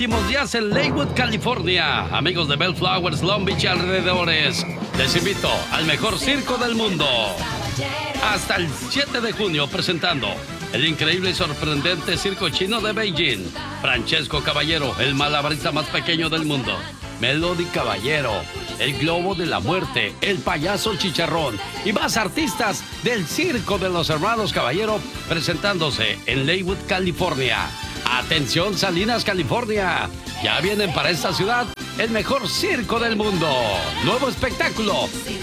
últimos días en Lakewood, California. Amigos de Bellflowers, Long Beach y alrededores, les invito al mejor circo del mundo. Hasta el 7 de junio presentando el increíble y sorprendente circo chino de Beijing. Francesco Caballero, el malabarista más pequeño del mundo. Melody Caballero, el globo de la muerte, el payaso chicharrón y más artistas del circo de los hermanos Caballero presentándose en Lakewood, California. Atención, Salinas, California. Ya vienen para esta ciudad el mejor circo del mundo. Nuevo espectáculo.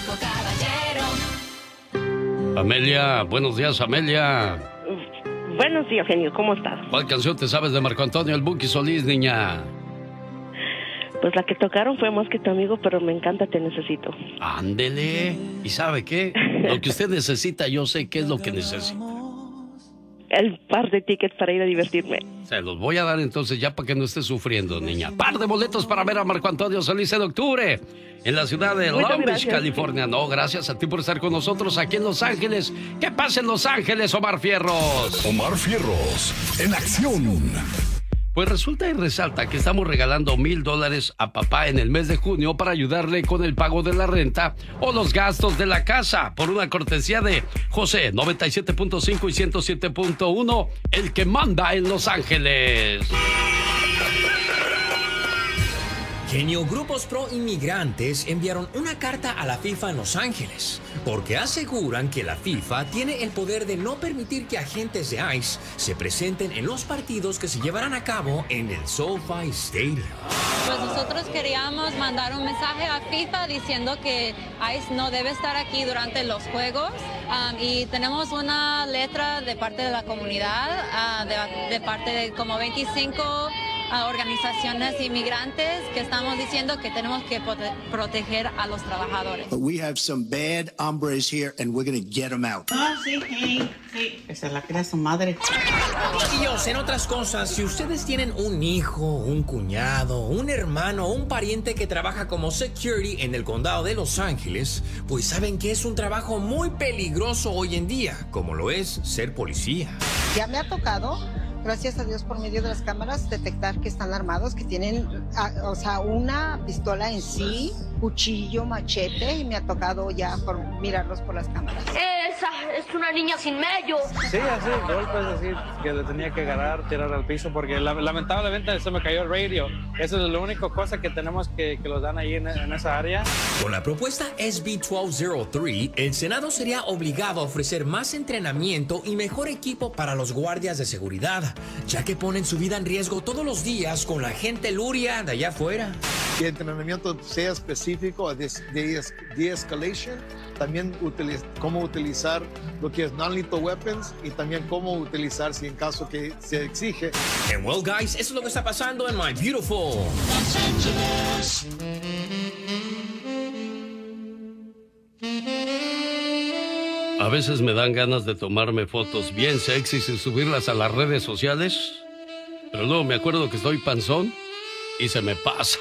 Amelia, buenos días, Amelia. Buenos días, genio, ¿cómo estás? ¿Cuál canción te sabes de Marco Antonio el Buki Solís, niña? Pues la que tocaron fue Más que tu amigo, pero me encanta Te necesito. Ándele. ¿Y sabe qué? Lo que usted necesita, yo sé qué es lo que necesita. El par de tickets para ir a divertirme. Se los voy a dar entonces ya para que no esté sufriendo, niña. Par de boletos para ver a Marco Antonio Solís en octubre en la ciudad de Long Beach, California. No, gracias a ti por estar con nosotros aquí en Los Ángeles. ¿Qué pasa en Los Ángeles, Omar Fierros? Omar Fierros, en acción. Pues resulta y resalta que estamos regalando $1,000 a papá en el mes de junio para ayudarle con el pago de la renta o los gastos de la casa, por una cortesía de José 97.5 y 107.1, el que manda en Los Ángeles. Genio, grupos pro inmigrantes enviaron una carta a la FIFA en Los Ángeles porque aseguran que la FIFA tiene el poder de no permitir que agentes de ICE se presenten en los partidos que se llevarán a cabo en el SoFi Stadium. Pues nosotros queríamos mandar un mensaje a FIFA diciendo que ICE no debe estar aquí durante los juegos y tenemos una letra de parte de la comunidad, de parte de como 25 organizaciones inmigrantes que estamos diciendo que tenemos que proteger a los trabajadores. But we have some bad hombres here and we're going to get them out. Sí. Esa es la que era su madre. Chiquillos, en otras cosas, si ustedes tienen un hijo, un cuñado, un hermano o un pariente que trabaja como security en el condado de Los Ángeles, pues saben que es un trabajo muy peligroso hoy en día, como lo es ser policía. Ya me ha tocado, gracias a Dios, por medio de las cámaras, detectar que están armados, que tienen, una pistola en sí, cuchillo, machete, y me ha tocado ya mirarlos por las cámaras. Esa es una niña sin medio. Sí, así, golpes así, que le tenía que agarrar, tirar al piso, porque lamentablemente se me cayó el radio. Eso es la única cosa que tenemos que los dan ahí en esa área. Con la propuesta SB 1203, el Senado sería obligado a ofrecer más entrenamiento y mejor equipo para los guardias de seguridad, ya que ponen su vida en riesgo todos los días con la gente luria de allá afuera. Que el entrenamiento sea específico de de-escalation, también cómo utilizar lo que es non-lethal weapons y también cómo utilizar si en caso que se exige. And well, guys, eso es lo que está pasando en My Beautiful Los Angeles. A veces me dan ganas de tomarme fotos bien sexys y subirlas a las redes sociales, pero luego me acuerdo que estoy panzón y se me pasa.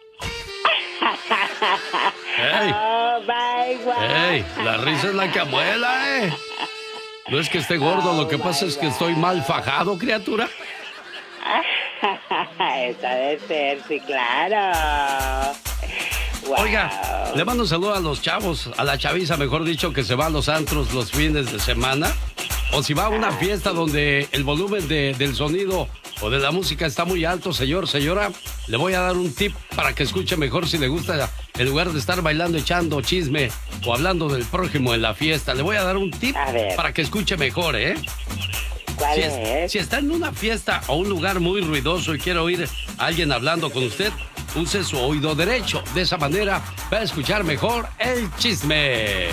¡Ey! Oh, my God. ¡Ey! La risa es la que amuela, ¿eh? No es que esté gordo, lo que pasa es que estoy mal fajado, criatura. Esa debe ser, sí, claro. Wow. Oiga, le mando un saludo a los chavos, a la chaviza, mejor dicho, que se va a los antros los fines de semana. O si va a una fiesta donde el volumen del sonido o de la música está muy alto, señora, le voy a dar un tip para que escuche mejor si le gusta, en lugar de estar bailando, echando chisme o hablando del prójimo en la fiesta. Le voy a dar un tip para que escuche mejor, ¿eh? ¿Cuál es? Si está en una fiesta o un lugar muy ruidoso y quiere oír a alguien hablando con usted, use su oído derecho. De esa manera va a escuchar mejor el chisme.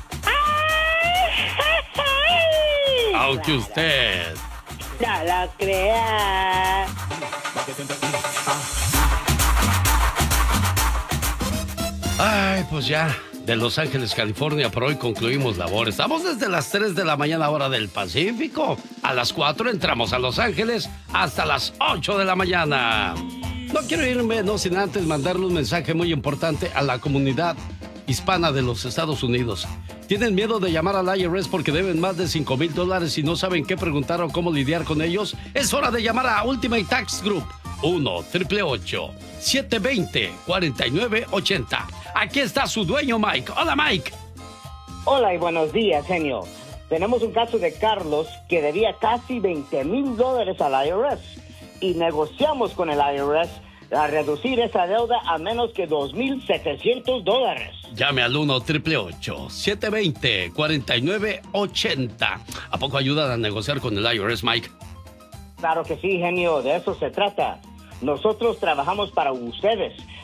Aunque usted no lo crea. Ay, pues ya, de Los Ángeles, California, por hoy concluimos labor. Estamos desde las 3 de la mañana, hora del Pacífico. A las 4 entramos a Los Ángeles hasta las 8 de la mañana. No quiero irme, no sin antes mandarle un mensaje muy importante a la comunidad hispana de los Estados Unidos. ¿Tienen miedo de llamar al IRS porque deben más de $5,000 y no saben qué preguntar o cómo lidiar con ellos? Es hora de llamar a Ultimate Tax Group. 1-888-720-4980. Aquí está su dueño, Mike. Hola, Mike. Hola y buenos días, genio. Tenemos un caso de Carlos que debía casi $20,000 al IRS y negociamos con el IRS a reducir esa deuda a menos que $2,700. Llame al 1-888-720-4980. ¿A poco ayudan a negociar con el IRS, Mike? Claro que sí, genio, de eso se trata. Nosotros trabajamos para ustedes.